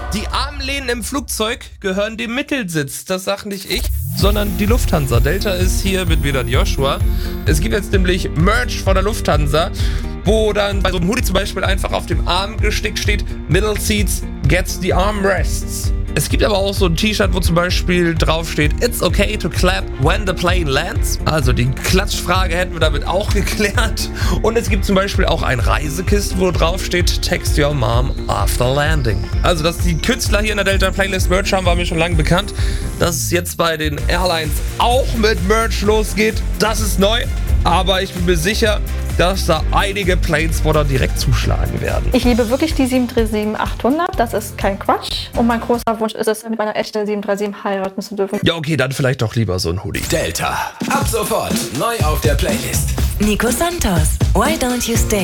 Die Armlehnen im Flugzeug gehören dem Mittelsitz. Das sagt nicht ich, sondern die Lufthansa. Delta ist hier mit mir dann Joshua. Es gibt jetzt nämlich Merch von der Lufthansa, wo dann bei so einem Hoodie zum Beispiel einfach auf dem Armgestick steht: Middle Seats gets the armrests. Es gibt aber auch so ein T-Shirt, wo zum Beispiel draufsteht: It's okay to clap when the plane lands. Also die Klatschfrage hätten wir damit auch geklärt. Und es gibt zum Beispiel auch ein Reisekisten, wo draufsteht: Text your mom after landing. Also, dass die Künstler hier in der Delta Playlist Merch haben, war mir schon lange bekannt. Dass es jetzt bei den Airlines auch mit Merch losgeht, das ist neu. Aber ich bin mir sicher, dass da einige Planespotter direkt zuschlagen werden. Ich liebe wirklich die 737-800, das ist kein Quatsch. Und mein großer Wunsch ist es, mit meiner echten 737 heiraten zu dürfen. Ja, okay, dann vielleicht doch lieber so ein Hoodie. Delta. Ab sofort neu auf der Playlist. Nico Santos, Why Don't You Stay?